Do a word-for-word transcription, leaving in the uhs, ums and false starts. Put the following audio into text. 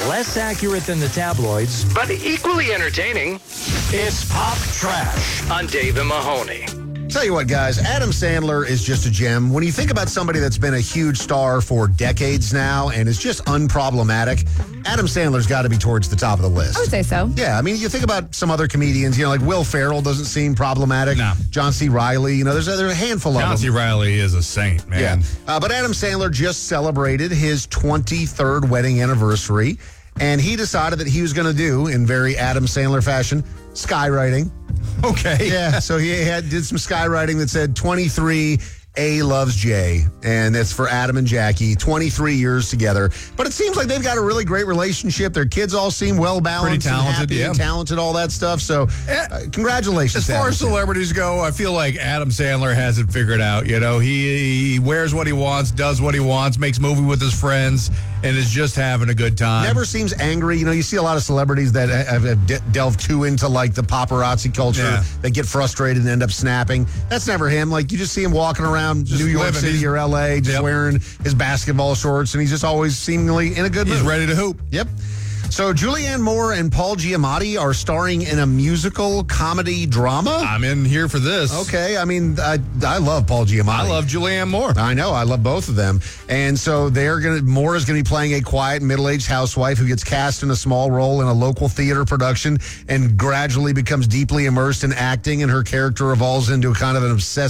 Less accurate than the tabloids, but equally entertaining. It's Pop Trash on Dave and Mahoney. Tell you what, guys, Adam Sandler is just a gem. When you think about somebody that's been a huge star for decades now and is just unproblematic, Adam Sandler's got to be towards the top of the list. I would say so. Yeah, I mean, you think about some other comedians, you know, like Will Ferrell doesn't seem problematic. No. John C. Reilly, you know, there's a, there's a handful of them. John C. Reilly is a saint, man. Yeah. Uh, but Adam Sandler just celebrated his twenty-third wedding anniversary, and he decided that he was going to do, in very Adam Sandler fashion, skywriting. Okay. Yeah, so he had did some skywriting that said twenty-three A loves J, and that's for Adam and Jackie, twenty-three years together. But it seems like they've got a really great relationship. Their kids all seem well-balanced Pretty talented, and happy yeah. and talented, all that stuff. So uh, congratulations. As to far Adam as Sandler. celebrities go, I feel like Adam Sandler has it figured out. You know, he, he wears what he wants, does what he wants, makes movie with his friends, and is just having a good time. Never seems angry. You know, you see a lot of celebrities that have, have de- delved too into like the paparazzi culture. Yeah. They get frustrated and end up snapping. That's never him. Like you just see him walking around Just New York living. City He's- or L A, just Yep. wearing his basketball shorts, and he's just always seemingly in a good He's mood. ready to hoop. Yep. So Julianne Moore and Paul Giamatti are starring in a musical comedy drama. I'm in here for this. Okay, I mean, I, I love Paul Giamatti. I love Julianne Moore. I know, I love both of them. And so they're gonna Moore is gonna be playing a quiet middle-aged housewife who gets cast in a small role in a local theater production and gradually becomes deeply immersed in acting, and her character evolves into a kind of an obsessive